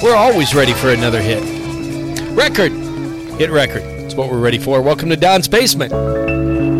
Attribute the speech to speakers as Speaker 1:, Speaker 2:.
Speaker 1: We're always ready for another hit. Record. Hit record. That's what we're ready for. Welcome to Don's Basement.